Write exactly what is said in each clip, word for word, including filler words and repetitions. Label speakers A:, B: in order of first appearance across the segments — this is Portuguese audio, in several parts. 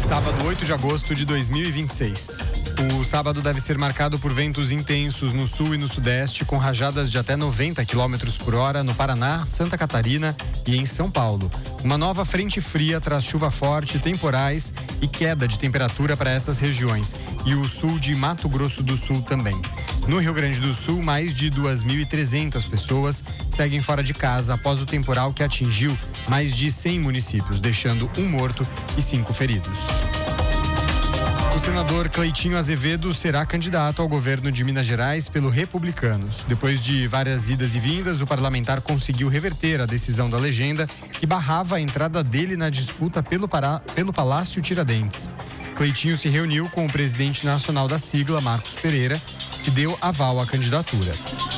A: Sábado, oito de agosto de dois mil e vinte e seis. O sábado deve ser marcado por ventos intensos no sul e no sudeste, com rajadas de até noventa quilômetros por hora no Paraná, Santa Catarina e em São Paulo. Uma nova frente fria traz chuva forte, temporais e queda de temperatura para essas regiões. E o sul de Mato Grosso do Sul também. No Rio Grande do Sul, mais de duas mil e trezentas pessoas seguem fora de casa após o temporal que atingiu mais de cem municípios, deixando um morto e cinco feridos. O senador Cleitinho Azevedo será candidato ao governo de Minas Gerais pelo Republicanos. Depois de várias idas e vindas, o parlamentar conseguiu reverter a decisão da legenda que barrava a entrada dele na disputa pelo, Pará, pelo Palácio Tiradentes. Cleitinho se reuniu com o presidente nacional da sigla, Marcos Pereira, que deu aval à candidatura.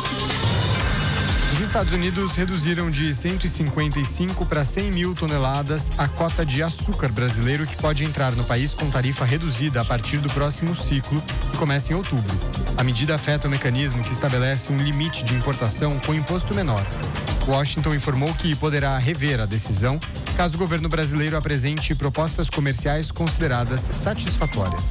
A: Os Estados Unidos reduziram de cento e cinquenta e cinco para cem mil toneladas a cota de açúcar brasileiro que pode entrar no país com tarifa reduzida a partir do próximo ciclo, que começa em outubro. A medida afeta o mecanismo que estabelece um limite de importação com imposto menor. Washington informou que poderá rever a decisão caso o governo brasileiro apresente propostas comerciais consideradas satisfatórias.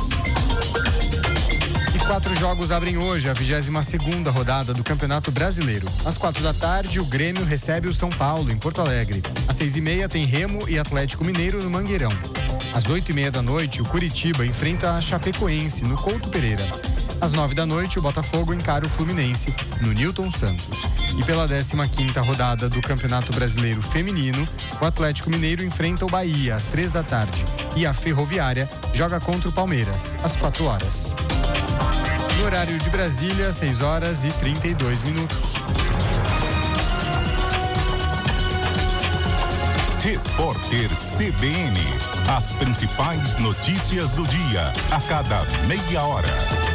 A: Quatro jogos abrem hoje a vigésima segunda rodada do Campeonato Brasileiro. Às quatro da tarde, o Grêmio recebe o São Paulo, em Porto Alegre. Às seis e meia, tem Remo e Atlético Mineiro no Mangueirão. Às oito e meia da noite, o Curitiba enfrenta a Chapecoense, no Couto Pereira. Às nove da noite, o Botafogo encara o Fluminense, no Newton Santos. E pela décima quinta rodada do Campeonato Brasileiro Feminino, o Atlético Mineiro enfrenta o Bahia, às três da tarde. E a Ferroviária joga contra o Palmeiras, às quatro horas. No horário de Brasília, seis horas e trinta e dois minutos.
B: Repórter C B N. As principais notícias do dia, a cada meia hora.